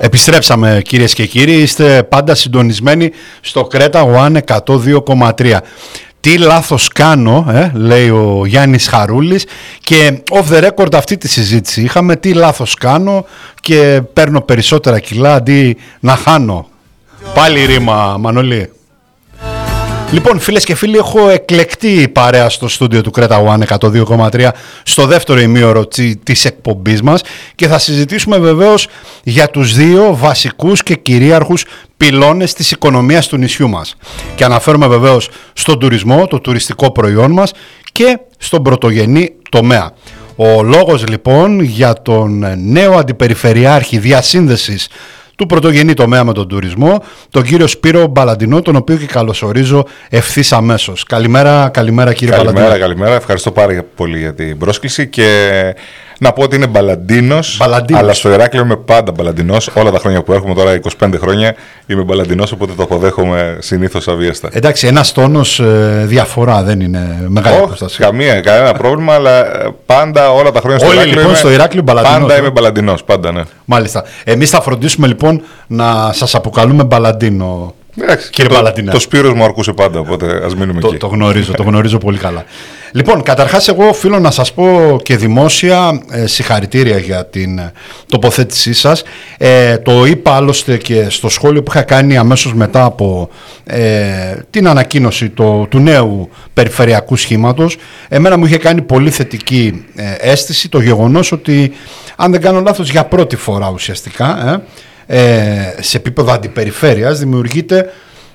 Επιστρέψαμε κυρίες και κύριοι, είστε πάντα συντονισμένοι στο Creta One 102,3. Τι λάθος κάνω, λέει ο Γιάννης Χαρούλης, και off the record αυτή τη συζήτηση είχαμε, τι λάθος κάνω και παίρνω περισσότερα κιλά αντί να χάνω. Πάλι ρήμα, Μανολή. Λοιπόν, φίλες και φίλοι, έχω εκλεκτή παρέα στο στούντιο του Creta One 102,3 στο δεύτερο ημίωρο της εκπομπής μας και θα συζητήσουμε βεβαίως για τους δύο βασικούς και κυρίαρχους πυλώνες της οικονομίας του νησιού μας. Και αναφέρομαι βεβαίως στον τουρισμό, το τουριστικό προϊόν μας, και στον πρωτογενή τομέα. Ο λόγος λοιπόν για τον νέο αντιπεριφερειάρχη διασύνδεσης του πρωτογενή τομέα με τον τουρισμό, τον κύριο Σπύρο Μπαλαντινό, τον οποίο και καλωσορίζω ευθύς αμέσως. Καλημέρα κύριε Μπαλαντινό. Καλημέρα. Ευχαριστώ πάρα πολύ για την πρόσκληση και να πω ότι είναι Μπαλαντίνος, αλλά στο Ηράκλειο είμαι πάντα Μπαλαντινός. Όλα τα χρόνια που έρχομαι, τώρα 25 χρόνια, είμαι Μπαλαντινός, οπότε το αποδέχομαι συνήθως αβίαστα. Εντάξει, ένας τόνος διαφορά, δεν είναι μεγάλη απόσταση. Κανένα πρόβλημα, αλλά πάντα όλα τα χρόνια στο Ηράκλειο. Λοιπόν, στο Ηράκλειο Μπαλαντινός. Πάντα είμαι Μπαλαντινός, πάντα, ναι. Μάλιστα. Εμείς θα φροντίσουμε λοιπόν να σας αποκαλούμε Μπαλαντίνο. Κύριε Μπαλαντινά. Το Σπύρος μου αρκούσε πάντα, οπότε ας μείνουμε εκεί. Το γνωρίζω πολύ καλά. Λοιπόν, καταρχάς εγώ οφείλω να σας πω και δημόσια συγχαρητήρια για την τοποθέτησή σας. Το είπα άλλωστε και στο σχόλιο που είχα κάνει αμέσως μετά από την ανακοίνωση του νέου περιφερειακού σχήματος. Εμένα μου είχε κάνει πολύ θετική αίσθηση το γεγονός ότι, αν δεν κάνω λάθος, για πρώτη φορά ουσιαστικά σε επίπεδο αντιπεριφέρειας δημιουργείται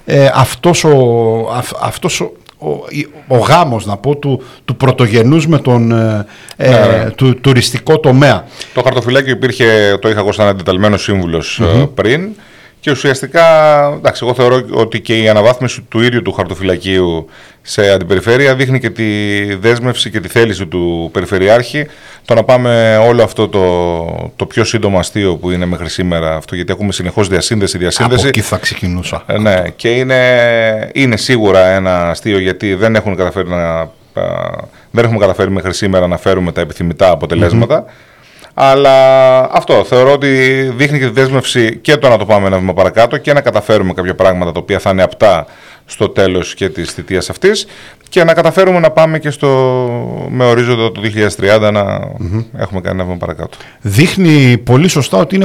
αυτός ο γάμος, να πω, του πρωτογενούς με τον τουριστικό τομέα. Το χαρτοφυλάκιο υπήρχε, το είχα εγώ σαν αντιταλμένος σύμβουλος πριν, και ουσιαστικά, εντάξει, εγώ θεωρώ ότι και η αναβάθμιση του ίδιου του χαρτοφυλακίου σε αντιπεριφέρεια δείχνει και τη δέσμευση και τη θέληση του Περιφερειάρχη το να πάμε όλο αυτό το πιο σύντομο αστείο που είναι μέχρι σήμερα αυτό, γιατί έχουμε συνεχώς διασύνδεση. Από εκεί θα ξεκινούσα. Ναι, και είναι σίγουρα ένα αστείο, γιατί δεν έχουμε καταφέρει μέχρι σήμερα να φέρουμε τα επιθυμητά αποτελέσματα. Αλλά αυτό θεωρώ ότι δείχνει και τη δέσμευση και το να το πάμε ένα βήμα παρακάτω και να καταφέρουμε κάποια πράγματα τα οποία θα είναι απτά στο τέλος και της θητείας αυτής, και να καταφέρουμε να πάμε και με ορίζοντα το 2030 να έχουμε κάνει ένα βήμα παρακάτω. Δείχνει πολύ σωστά ότι είναι